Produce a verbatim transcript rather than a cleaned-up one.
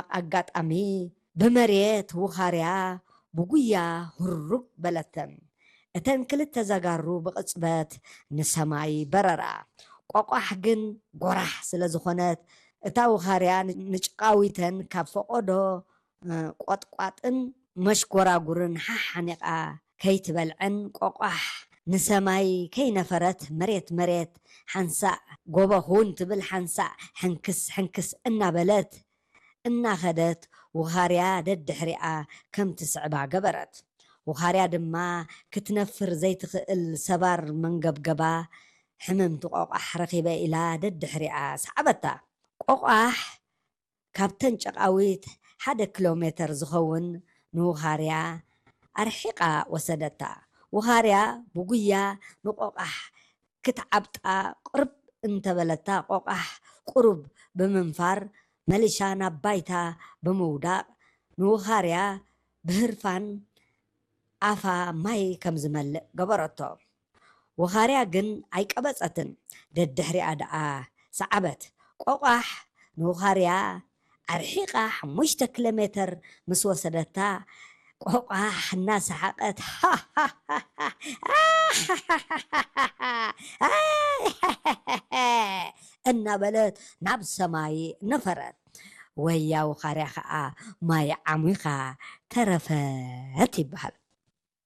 ሕማቕ ኣጋጣሚ ብመሬት ውኻርያ ብጉያ ሁሩግ በለተን እተን ክልተ ዘጋሩ ብቕጽበት ንሰማይ በረራ ቆቋሕ ግን ጎራሕ ስለ ዝኾነት እታ ውኻርያ ንጭቃዊተን ካብ ፈቆዶ ቆጥቋጥን መሽጎራጉርን ሓሓኒቓ ከይትበልዕን ቆቋሕ ንሰማይ ከይነፈረት መሬት መሬት ሓንሳእ ጎበኹን ትብል ሓንሳእ ሕንክስ ሕንክስ እናበለት እናኸደት ውኻርያ ደድሕሪኣ ከም ትስዕባ ገበረት ውኻርያ ድማ ክትነፍር ዘይትኽእል ሰባር መንገብገባ ሕምምቲ ቆቋሕ ረኺበ ኢላ ደድሕሪኣ ሰዓበታ ቆቋሕ ካብተን ጨቃዊት ሓደ ኪሎ ሜትር ዝኸውን ንውኻርያ ኣርሒቓ ወሰደታ ውኻርያ ብጉያ ንቆቋሕ ክትዓብጣ ቁርብ እንተበለታ ቆቋሕ ቁሩብ ብምንፋር መሊሻ ናብ ባይታ ብምውዳቕ ንውኻርያ ብህርፋን ኣፋ ማይ ከም ዝመልእ ገበረቶ ውኻርያ ግን ኣይቀበፀትን ደድሕሪኣ ደኣ ሰዓበት ቆቋሕ ንውኻርያ ኣርሒቓ ሓሙሽተ ኪሎ ሜትር ምስ ወሰደታ ቆቋሕ እናሰሓቐት እናበለት ናብ ሰማይ ነፈረት ወያ ውኻርያ ከዓ ማይ ዓሙኻ ተረፈት ይበሃል